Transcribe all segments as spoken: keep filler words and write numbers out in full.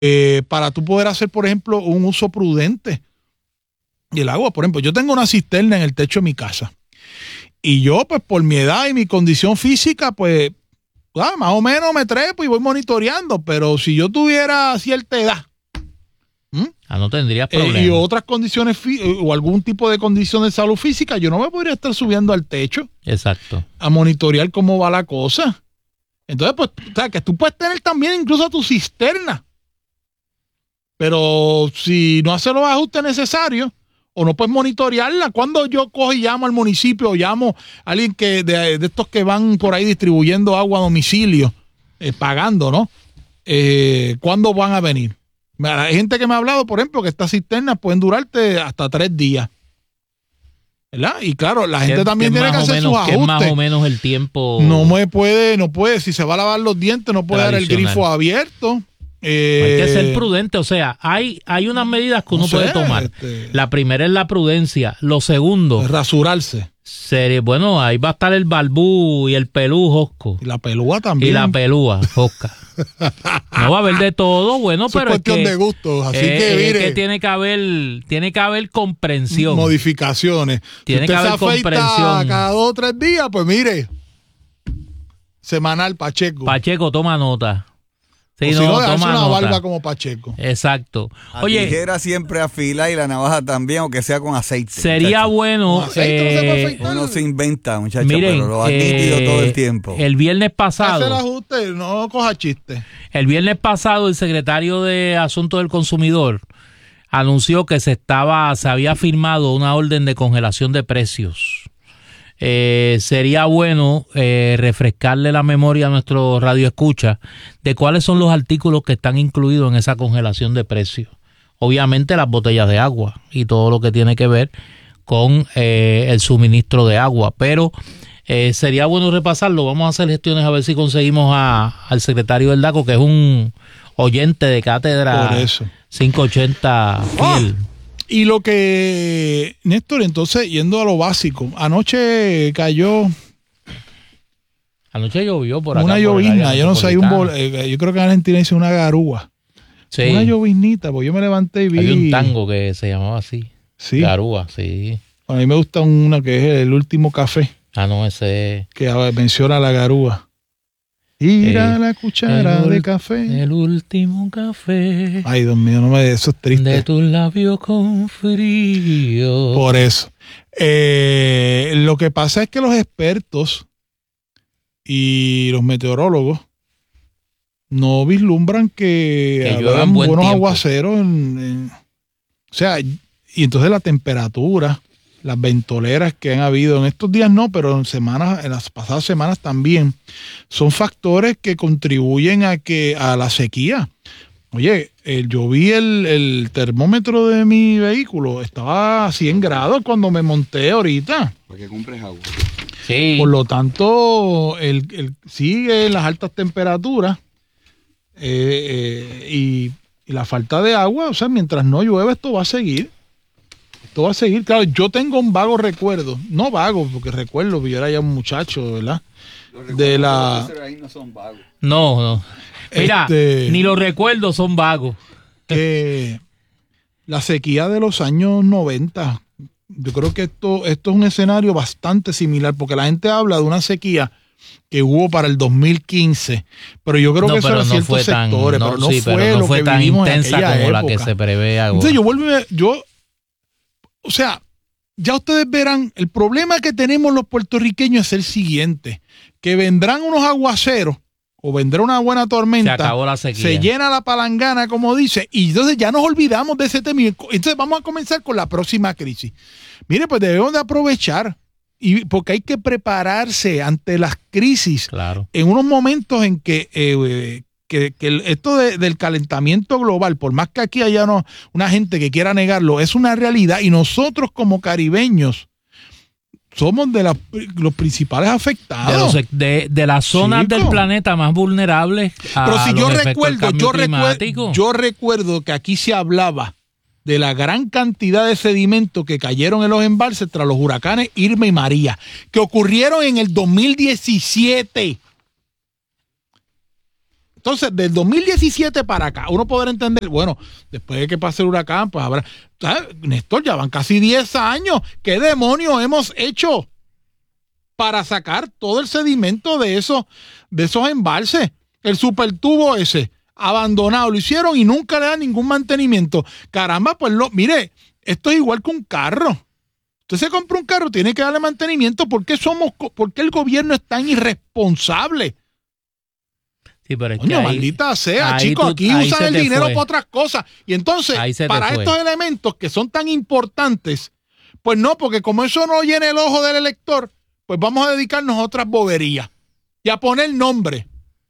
eh, para tú poder hacer, por ejemplo, un uso prudente del agua. Por ejemplo, yo tengo una cisterna en el techo de mi casa y yo, pues por mi edad y mi condición física, pues ah, más o menos me trepo y voy monitoreando, pero si yo tuviera cierta edad, ¿Mm? Ah, no tendrías problema. Eh, y otras condiciones o algún tipo de condición de salud física, yo no me podría estar subiendo al techo. Exacto. A monitorear cómo va la cosa. Entonces, pues, o sea, que tú puedes tener también incluso tu cisterna. Pero si no hace los ajustes necesarios o no puedes monitorearla, cuando yo cojo y llamo al municipio o llamo a alguien que de, de estos que van por ahí distribuyendo agua a domicilio, eh, pagando, ¿no? Eh, ¿Cuándo van a venir? Hay gente que me ha hablado, por ejemplo, que estas cisternas pueden durarte hasta tres días. ¿Verdad? Y claro, la gente también tiene que hacer sus ajustes. ¿Qué es más o menos el tiempo? No me puede, no puede, si se va a lavar los dientes, no puede dar el grifo abierto. Eh, hay que ser prudente, o sea, hay, hay unas medidas que uno no sé, puede tomar. Este, la primera es la prudencia. Lo segundo, rasurarse. Serie, bueno, ahí va a estar el balbú y el pelú, Josco. Y la pelúa también. Y la pelúa, Josca. No va a haber de todo, bueno, eso pero es cuestión es que, de gustos, así eh, que mire, es que tiene que haber, tiene que haber comprensión. Modificaciones. Tiene si que usted haber se afeita comprensión. cada dos o tres días, pues mire, semanal Pacheco. Pacheco, toma nota. Sí, o no, si no, dejarse toma una nota. barba como Pacheco. Exacto. La Oye, tijera siempre afila y la navaja también, aunque sea con aceite. Sería muchacho. bueno. Con aceite no se puede eh, afeitar. Uno se inventa, muchachos, miren, pero lo ha nítido eh, todo el tiempo. El viernes pasado. Hace el ajuste, no coja chiste. El viernes pasado, el secretario de Asuntos del Consumidor anunció que se estaba, se había firmado una orden de congelación de precios. Eh, sería bueno eh, refrescarle la memoria a nuestro radioescucha de cuáles son los artículos que están incluidos en esa congelación de precios. Obviamente las botellas de agua y todo lo que tiene que ver con eh, el suministro de agua, pero eh, sería bueno repasarlo. Vamos a hacer gestiones a ver si conseguimos a, al secretario del DACO, que es un oyente de cátedra Por eso. quinientos ochenta fiel. Ah. Y lo que, Néstor, entonces, yendo a lo básico, anoche cayó Anoche llovió por acá. una por llovizna, yo no sé, hay un bol, eh, yo creo que en Argentina dice una garúa. Sí. Una lloviznita, pues yo me levanté y vi. Hay un tango que se llamaba así. Sí. Garúa, sí. Bueno, a mí me gusta una que es El Último Café, Ah, no, ese. que menciona la garúa. Tira Eh, la cuchara el, de café. El último café. Ay, Dios mío, no me eso es triste. De tus labios con frío. Por eso. Eh, lo que pasa es que los expertos y los meteorólogos no vislumbran que, Que habrán lluevan buen buenos tiempo. aguaceros. En, en, o sea, y entonces la temperatura, las ventoleras que han habido en estos días no, pero en semanas, en las pasadas semanas también, son factores que contribuyen a que a la sequía. Oye, eh, yo vi el, el termómetro de mi vehículo, estaba a cien grados cuando me monté ahorita. Para que compres agua. Sí. Por lo tanto, el, el, sigue las altas temperaturas eh, eh, y, y la falta de agua. O sea, mientras no llueve, esto va a seguir. Esto va a seguir. Claro, yo tengo un vago recuerdo. No vago, porque recuerdo que yo era ya un muchacho, ¿verdad? De la... Ahí no son vagos. No, no. Mira, Este- ni los recuerdos son vagos. que la sequía de los años noventa, yo creo que esto, esto es un escenario bastante similar, porque la gente habla de una sequía que hubo para el dos mil quince, pero yo creo No, que eso pero era no ciertos fue tan, sectores, no, pero no sí, fue pero no lo fue que tan vivimos en intensa aquella como la época. que se prevé ahora. Entonces yo vuelvo, y- yo, o sea, ya ustedes verán, el problema que tenemos los puertorriqueños es el siguiente, que vendrán unos aguaceros o vendrá una buena tormenta, Se acabó la sequía. se llena la palangana, como dice, y entonces ya nos olvidamos de ese tema. Entonces vamos a comenzar con la próxima crisis. Mire, pues debemos de aprovechar, y porque hay que prepararse ante las crisis. Claro. En unos momentos en que, eh, que, que el- esto de- del calentamiento global, por más que aquí haya no, una gente que quiera negarlo, es una realidad, y nosotros como caribeños somos de la- los principales De, afectados. los, de, de las zonas Chico. del planeta más vulnerables a Pero si yo los efectos del recuerdo, cambio yo, recuerdo climático. yo recuerdo que aquí se hablaba de la gran cantidad de sedimentos que cayeron en los embalses tras los huracanes Irma y María, que ocurrieron en el dos mil diecisiete. Entonces, del dos mil diecisiete para acá, uno podrá entender, bueno, después de que pase el huracán, pues habrá... ¿sabes? Néstor, ya van casi diez años. ¿Qué demonios hemos hecho para sacar todo el sedimento de esos, de esos embalses? El supertubo ese, abandonado, lo hicieron y nunca le dan ningún mantenimiento. Caramba, pues lo, mire, esto es igual que un carro. Usted se compra un carro, tiene que darle mantenimiento. ¿Por qué somos, por qué el gobierno es tan irresponsable? Sí, pero es Coño, que ahí, maldita sea, chicos, tú, aquí usan el dinero fue. para otras cosas. Y entonces, para estos elementos que son tan importantes, pues no, porque como eso no llena el ojo del elector, pues vamos a dedicarnos a otras boberías y a poner nombre.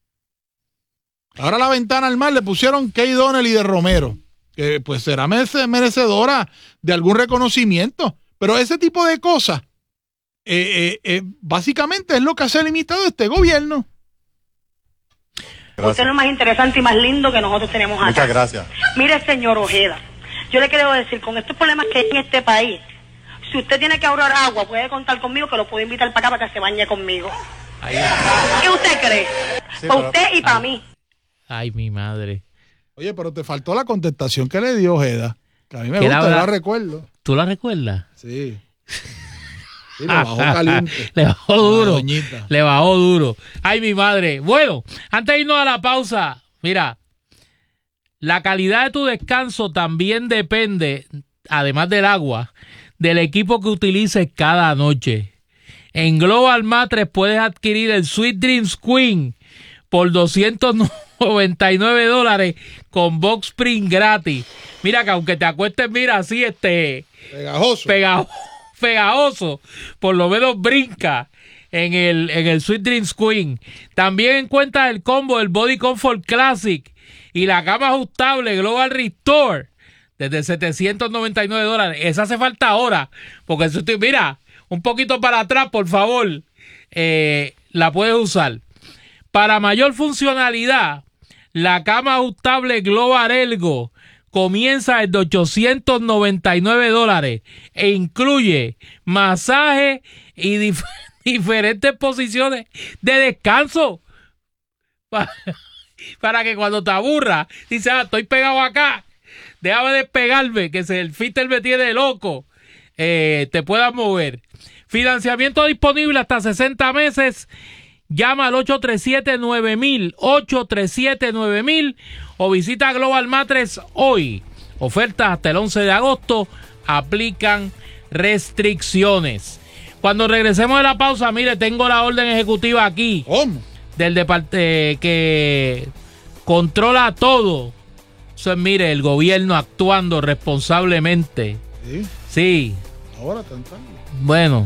Ahora la ventana al mar le pusieron Kay Donnelly de Romero, que pues será merecedora de algún reconocimiento. Pero ese tipo de cosas, eh, eh, eh, básicamente es lo que se ha limitado este gobierno. Gracias. Usted es lo más interesante y más lindo que nosotros tenemos acá. Muchas gracias. Mire, señor Ojeda, yo le quiero decir, con estos problemas que hay en este país, si usted tiene que ahorrar agua, puede contar conmigo, que lo puedo invitar para acá para que se bañe conmigo. Ay, ¿qué usted cree? Sí, para pero... usted y para mí. Ay, mi madre. Oye, pero te faltó la contestación que le dio Ojeda, que a mí me gusta, yo la recuerdo. ¿Tú la recuerdas? Sí. Sí, le bajó caliente. Le bajó duro. Le bajó duro. Ay, mi madre. Bueno, antes de irnos a la pausa, mira, la calidad de tu descanso también depende, además del agua, del equipo que utilices cada noche. En Global Mattress puedes adquirir el Sweet Dreams Queen por doscientos noventa y nueve dólares con box spring gratis. Mira que aunque te acuestes, mira, así este... Pegajoso. Pegajoso. Pegajoso, por lo menos brinca en el, en el Sweet Dreams Queen. También encuentras el combo del Body Comfort Classic y la cama ajustable Global Restore desde setecientos noventa y nueve dólares. Esa hace falta ahora, porque eso estoy, mira, un poquito para atrás, por favor, eh, la puedes usar. Para mayor funcionalidad, la cama ajustable Global Ergo comienza desde ochocientos noventa y nueve dólares e incluye masaje y dif- diferentes posiciones de descanso para, para que cuando te aburras, dices, ah, estoy pegado acá, déjame despegarme, que se, el fitter me tiene loco, eh, te puedas mover. Financiamiento disponible hasta sesenta meses. Llama al ocho tres siete nueve mil, ocho tres siete nueve mil o visita Global Mattress hoy. Ofertas hasta el once de agosto. Aplican restricciones. Cuando regresemos de la pausa, mire, tengo la orden ejecutiva aquí. ¿Cómo? Del departamento eh, que controla todo. Eso es, mire, el gobierno actuando responsablemente. Sí. Sí. Ahora tanto. Bueno.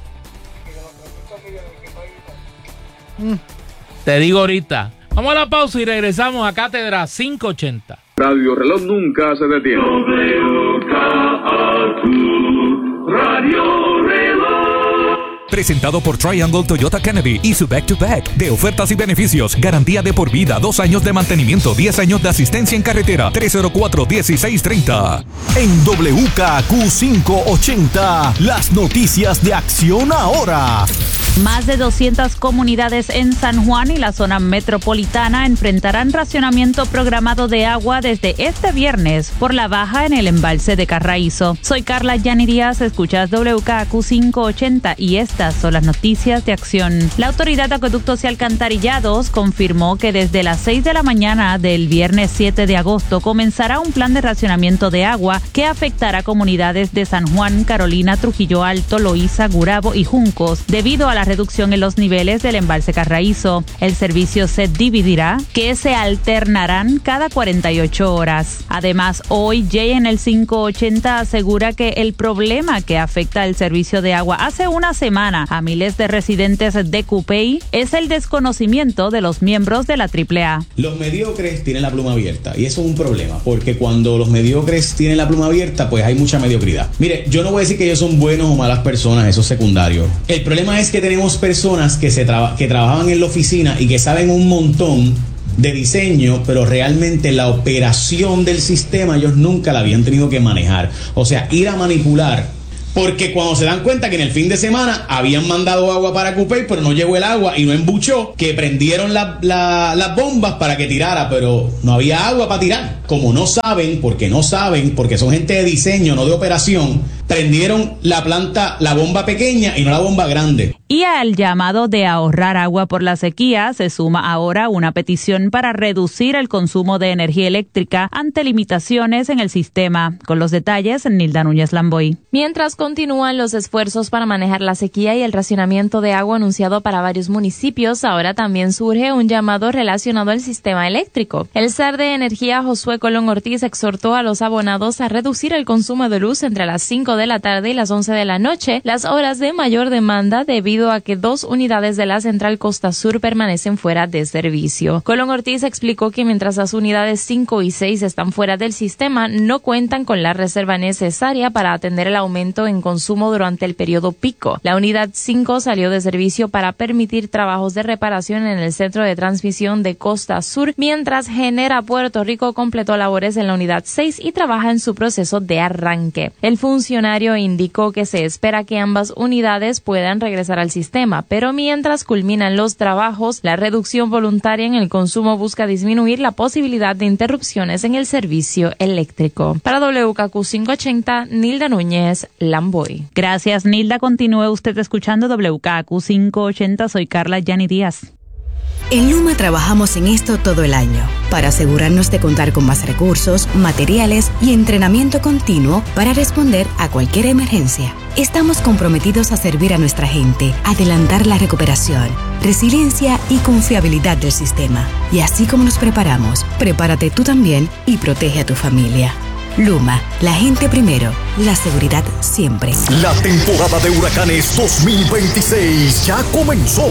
Mm. Te digo ahorita. Vamos a la pausa y regresamos a Cátedra quinientos ochenta. Radio Reloj nunca se detiene. W K A Q Radio Reloj. Presentado por Triangle Toyota Kennedy y su Back to Back de ofertas y beneficios. Garantía de por vida, dos años de mantenimiento, diez años de asistencia en carretera. tres cero cuatro, dieciséis treinta. En W K A Q quinientos ochenta, las noticias de Acción Ahora. Más de doscientas comunidades en San Juan y la zona metropolitana enfrentarán racionamiento programado de agua desde este viernes por la baja en el embalse de Carraízo. Soy Carla Yani Díaz, escuchas W K A Q quinientos ochenta y estas son las noticias de Acción. La Autoridad de Acueductos y Alcantarillados confirmó que desde las seis de la mañana del viernes siete de agosto comenzará un plan de racionamiento de agua que afectará comunidades de San Juan, Carolina, Trujillo Alto, Loíza, Gurabo y Juncos debido a la reducción en los niveles del embalse Carraízo. El servicio se dividirá, que se alternarán cada cuarenta y ocho horas. Además, hoy Jay en el quinientos ochenta asegura que el problema que afecta el servicio de agua hace una semana a miles de residentes de Cupey es el desconocimiento de los miembros de la triple A. Los mediocres tienen la pluma abierta y eso es un problema, porque cuando los mediocres tienen la pluma abierta, pues hay mucha mediocridad. Mire, yo no voy a decir que ellos son buenos o malas personas, eso es secundario. El problema es que tenemos personas que, se traba, que trabajan en la oficina y que saben un montón de diseño, pero realmente la operación del sistema ellos nunca la habían tenido que manejar. O sea, ir a manipular Porque cuando se dan cuenta que en el fin de semana habían mandado agua para Cupey, pero no llegó el agua y no embuchó, que prendieron la, la, las bombas para que tirara, pero no había agua para tirar. Como no saben, porque no saben, porque son gente de diseño, no de operación, prendieron la planta, la bomba pequeña y no la bomba grande. Y al llamado de ahorrar agua por la sequía se suma ahora una petición para reducir el consumo de energía eléctrica ante limitaciones en el sistema. Con los detalles, Nilda Núñez Lamboy. Mientras continúan los esfuerzos para manejar la sequía y el racionamiento de agua anunciado para varios municipios, ahora también surge un llamado relacionado al sistema eléctrico. El S E R de Energía, Josué Colón Ortiz, exhortó a los abonados a reducir el consumo de luz entre las cinco de la tarde y las once de la noche, las horas de mayor demanda, debido a que dos unidades de la Central Costa Sur permanecen fuera de servicio. Colón Ortiz explicó que mientras las unidades cinco y seis están fuera del sistema, no cuentan con la reserva necesaria para atender el aumento en consumo durante el periodo pico. La unidad cinco salió de servicio para permitir trabajos de reparación en el centro de transmisión de Costa Sur, mientras Genera Puerto Rico completó labores en la unidad seis y trabaja en su proceso de arranque. El funcionario indicó que se espera que ambas unidades puedan regresar al sistema, pero mientras culminan los trabajos, la reducción voluntaria en el consumo busca disminuir la posibilidad de interrupciones en el servicio eléctrico. Para W K Q quinientos ochenta, Nilda Núñez Lamboy. Gracias, Nilda. Continúe usted escuchando W K Q quinientos ochenta. Soy Carla Yani Díaz. En Luma trabajamos en esto todo el año, para asegurarnos de contar con más recursos, materiales y entrenamiento continuo para responder a cualquier emergencia. Estamos comprometidos a servir a nuestra gente, adelantar la recuperación, resiliencia y confiabilidad del sistema. Y así como nos preparamos, prepárate tú también y protege a tu familia. Luma, la gente primero, la seguridad siempre. La temporada de huracanes dos mil veintiséis ya comenzó.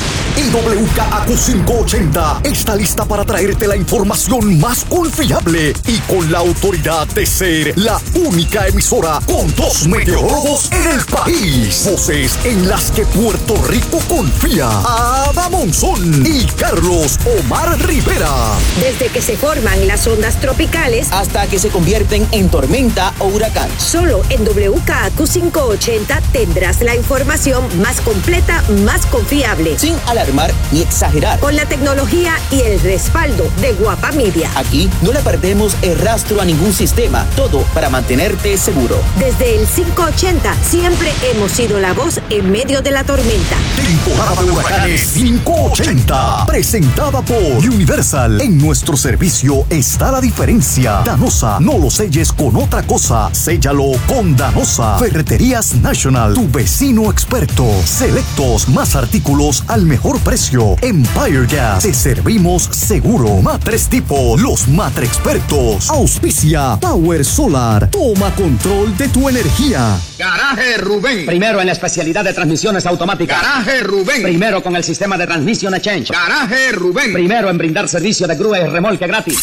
Y W K A Q quinientos ochenta está lista para traerte la información más confiable y con la autoridad de ser la única emisora con dos meteorólogos en el país. Voces en las que Puerto Rico confía. Ada Monzón y Carlos Omar Rivera. Desde que se forman las ondas tropicales hasta que se convierten en tormenta o huracán. Solo en W K A Q quinientos ochenta tendrás la información más completa, más confiable. Sin alarmar ni exagerar. Con la tecnología y el respaldo de Guapa Media. Aquí no le perdemos el rastro a ningún sistema. Todo para mantenerte seguro. Desde el quinientos ochenta siempre hemos sido la voz en medio de la tormenta. Temporada de huracanes quinientos ochenta. Presentada por Universal. En nuestro servicio está la diferencia. Danosa, no lo selles con otra cosa. Séllalo con Danosa. Ferreterías National, tu vecino experto. Selectos, más artículos al mejor precio. Empire Gas, te servimos seguro. Matres Tipo, los matre expertos. Auspicia Power Solar. Toma control de tu energía. Garaje Rubén. Primero en la especialidad de transmisiones automáticas. Garaje Rubén. Primero con el sistema de Transmission Exchange. Garaje Rubén. Primero en brindar servicio de grúa y remolque gratis.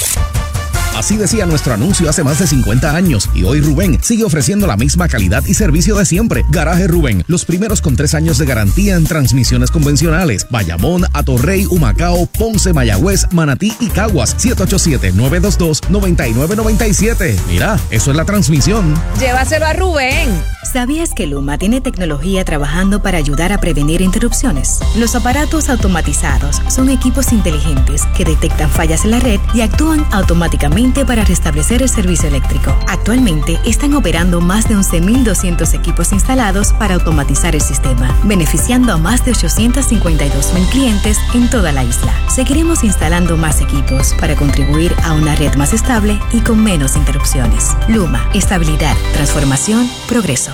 Así decía nuestro anuncio hace más de cincuenta años y hoy Rubén sigue ofreciendo la misma calidad y servicio de siempre. Garaje Rubén, los primeros con tres años de garantía en transmisiones convencionales. Bayamón, Atorrey, Humacao, Ponce, Mayagüez, Manatí y Caguas. siete ocho siete, nueve dos dos, nueve nueve nueve siete. Mira, eso es la transmisión. Llévaselo a Rubén. ¿Sabías que Luma tiene tecnología trabajando para ayudar a prevenir interrupciones? Los aparatos automatizados son equipos inteligentes que detectan fallas en la red y actúan automáticamente para restablecer el servicio eléctrico. Actualmente están operando más de once mil doscientos equipos instalados para automatizar el sistema, beneficiando a más de ochocientos cincuenta y dos mil clientes en toda la isla. Seguiremos instalando más equipos para contribuir a una red más estable y con menos interrupciones. Luma, estabilidad, transformación, progreso.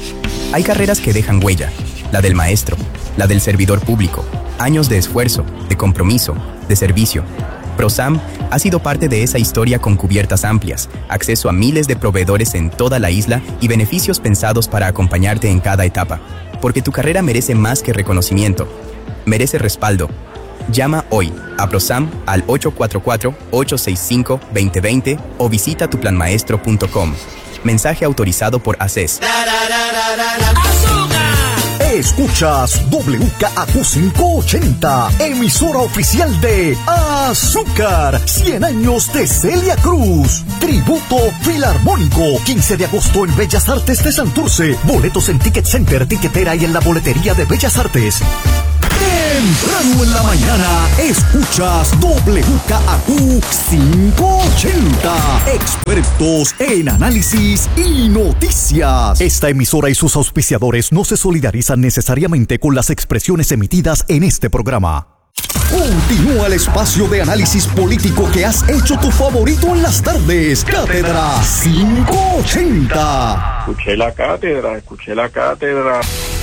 Hay carreras que dejan huella, la del maestro, la del servidor público, años de esfuerzo, de compromiso, de servicio. ProSam ha sido parte de esa historia con cubiertas amplias, acceso a miles de proveedores en toda la isla y beneficios pensados para acompañarte en cada etapa. Porque tu carrera merece más que reconocimiento, merece respaldo. Llama hoy a ProSam al ocho cuatro cuatro, ocho seis cinco, dos cero dos cero o visita tu plan maestro punto com. Mensaje autorizado por A C E S. Escuchas W K A Q quinientos ochenta, emisora oficial de Azúcar, cien años de Celia Cruz. Tributo Filarmónico, quince de agosto en Bellas Artes de Santurce. Boletos en Ticket Center, Tiquetera y en la boletería de Bellas Artes. Temprano en la mañana, escuchas W K A Q quinientos ochenta. Expertos en análisis y noticias. Esta emisora y sus auspiciadores no se solidarizan necesariamente con las expresiones emitidas en este programa. Continúa el espacio de análisis político que has hecho tu favorito en las tardes. Cátedra quinientos ochenta. Escuché la cátedra, escuché la cátedra.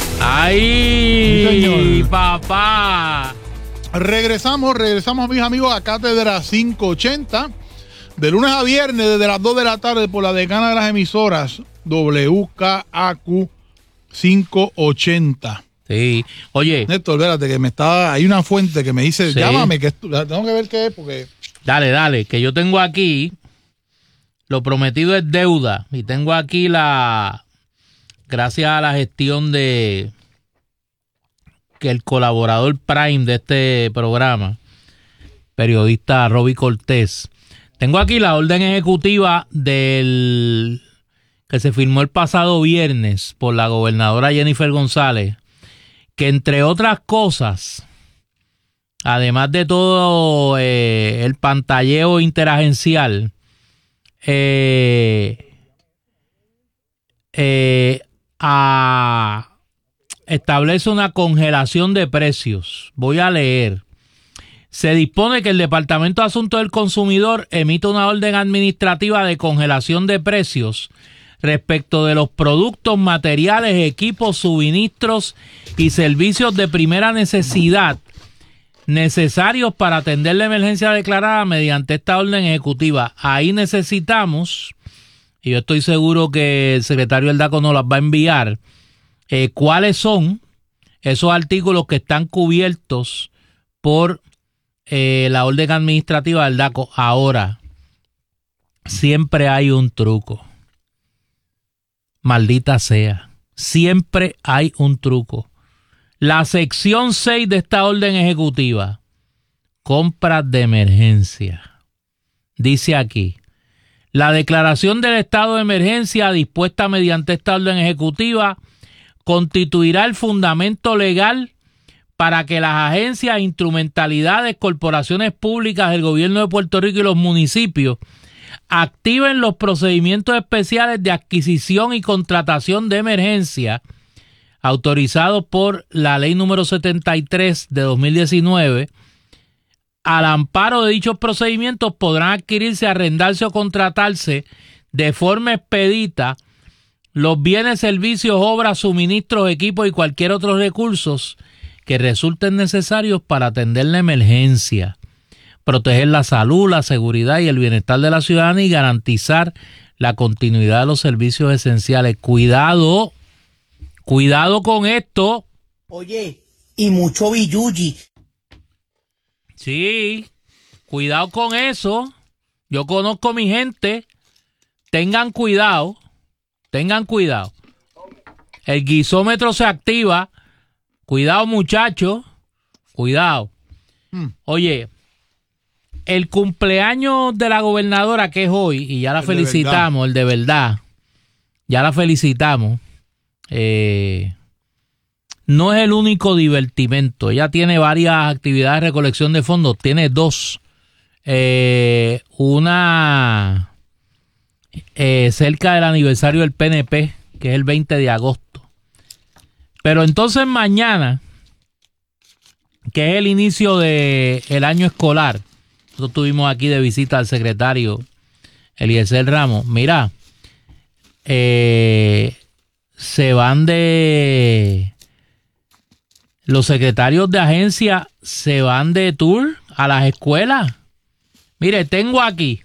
¡Ay, sí, papá! Regresamos, regresamos, mis amigos, a Cátedra quinientos ochenta. De lunes a viernes, desde las dos de la tarde, por la decana de las emisoras, W K A Q quinientos ochenta. Sí. Oye. Néstor, espérate, que me está. Hay una fuente que me dice, sí. Llámame, que tengo que ver qué es, porque. Dale, dale, que yo tengo aquí. Lo prometido es deuda. Y tengo aquí la. Gracias a la gestión de. Que el colaborador Prime de este programa, periodista Roby Cortés. Tengo aquí la orden ejecutiva del. Que se firmó el pasado viernes por la gobernadora Jennifer González. Que entre otras cosas, además de todo eh, el pantalleo interagencial, eh, eh, a, establece una congelación de precios. Voy a leer. Se dispone que el Departamento de Asuntos del Consumidor emita una orden administrativa de congelación de precios respecto de los productos, materiales, equipos, suministros y servicios de primera necesidad necesarios para atender la emergencia declarada mediante esta orden ejecutiva. Ahí necesitamos, y yo estoy seguro que el secretario del DACO nos las va a enviar, eh, cuáles son esos artículos que están cubiertos por eh, la orden administrativa del DACO. Ahora, siempre hay un truco. Maldita sea. Siempre hay un truco. La sección seis de esta orden ejecutiva, compras de emergencia. Dice aquí, la declaración del estado de emergencia dispuesta mediante esta orden ejecutiva constituirá el fundamento legal para que las agencias, instrumentalidades, corporaciones públicas del gobierno de Puerto Rico y los municipios activen los procedimientos especiales de adquisición y contratación de emergencia autorizados por la ley número setenta y tres de dos mil diecinueve. Al amparo de dichos procedimientos podrán adquirirse, arrendarse o contratarse de forma expedita los bienes, servicios, obras, suministros, equipos y cualquier otros recursos que resulten necesarios para atender la emergencia, proteger la salud, la seguridad y el bienestar de la ciudadanía y garantizar la continuidad de los servicios esenciales. Cuidado, cuidado con esto. Oye, y mucho billuyi. Sí, cuidado con eso. Yo conozco a mi gente. Tengan cuidado, tengan cuidado. El guisómetro se activa. Cuidado, muchachos, cuidado. Hmm. Oye, el cumpleaños de la gobernadora, que es hoy, y ya la el felicitamos, de el de verdad, ya la felicitamos, eh, no es el único divertimento. Ella tiene varias actividades de recolección de fondos, tiene dos. Eh, una eh, cerca del aniversario del P N P, que es el veinte de agosto. Pero entonces mañana, que es el inicio del año escolar, nosotros tuvimos aquí de visita al secretario Eliezer Ramos. Mira, eh, se van de... Los secretarios de agencia se van de tour a las escuelas. Mire, tengo aquí.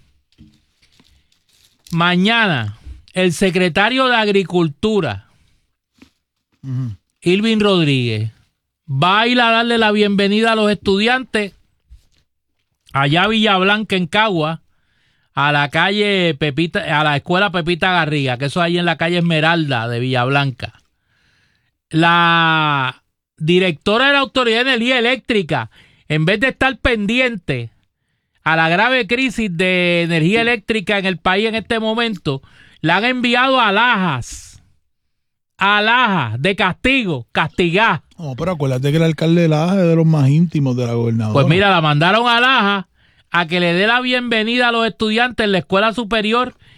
Mañana, el secretario de Agricultura, uh-huh, Irving Rodríguez, va a ir a darle la bienvenida a los estudiantes allá a Villa Blanca, en Cagua, a la calle Pepita, a la escuela Pepita Garriga, que eso es ahí en la calle Esmeralda de Villa Blanca. la directora de la Autoridad de Energía Eléctrica, en vez de estar pendiente a la grave crisis de energía eléctrica en el país en este momento, la han enviado a Lajas, a Lajas, de castigo, castigar. No, pero acuérdate que el alcalde de Lajas es de los más íntimos de la gobernadora. Pues mira, la mandaron a Lajas a que le dé la bienvenida a los estudiantes en la escuela superior